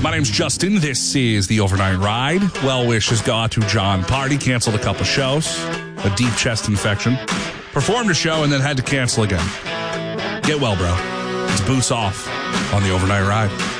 My name's Justin. This is the Overnight Ride. Well wishes go out to John Party. Canceled a couple shows. A deep chest infection. Performed a show and then had to cancel again. Get well, bro. It's Boots Off on the Overnight Ride.